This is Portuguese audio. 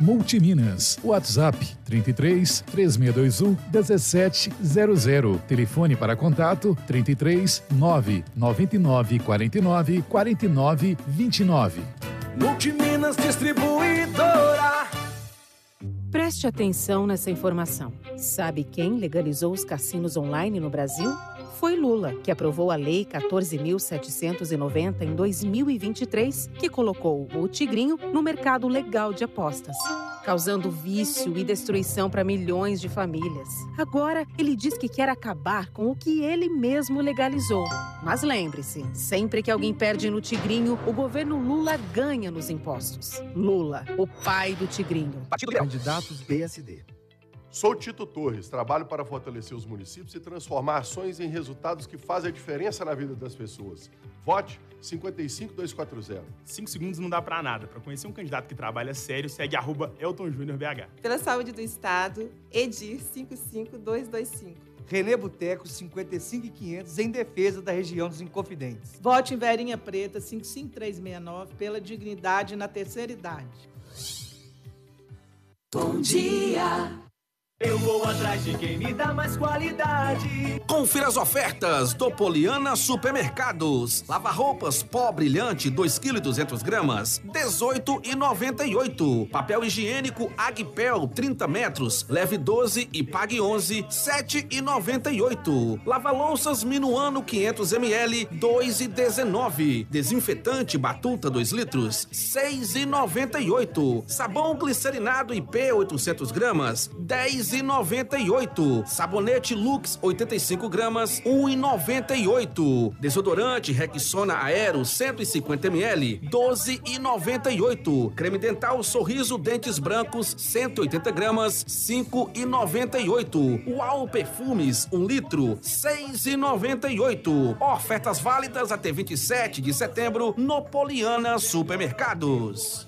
Multiminas. WhatsApp 33 3621 1700. Telefone para contato 33 999 49 49 29. Multiminas Distribuidora. Preste atenção nessa informação. Sabe quem legalizou os cassinos online no Brasil? Foi Lula, que aprovou a Lei 14.790 em 2023, que colocou o Tigrinho no mercado legal de apostas, causando vício e destruição para milhões de famílias. Agora, ele diz que quer acabar com o que ele mesmo legalizou. Mas lembre-se, sempre que alguém perde no Tigrinho, o governo Lula ganha nos impostos. Lula, o pai do Tigrinho. Candidatos PSD. Sou Tito Torres, trabalho para fortalecer os municípios e transformar ações em resultados que fazem a diferença na vida das pessoas. Vote 55240. 5 segundos não dá pra nada. Para conhecer um candidato que trabalha sério, segue @EltonJúniorBH. Pela saúde do Estado, Edir 55225. Renê Boteco, 55.500, em defesa da região dos Inconfidentes. Vote em Verinha Preta, 55369, pela dignidade na terceira idade. Bom dia. Eu vou atrás de quem me dá mais qualidade. Confira as ofertas do Poliana Supermercados. Lava-roupas pó brilhante 2,2 kg, 18,98. Papel higiênico Agpel 30 metros, leve 12 e pague 11, 7,98. Lava-louças Minuano 500 ml, 2,19. Desinfetante Batuta 2 litros, 6,98. Sabão glicerinado IP 800 gramas, 10,98. Sabonete Lux 85 gramas, 1,98. Desodorante Rexona Aero 150 ml, 12,98. Creme dental Sorriso Dentes Brancos 180 gramas, 5,98. Uau Perfumes 1 litro, 6,98. Ofertas válidas até 27 de setembro no Poliana Supermercados.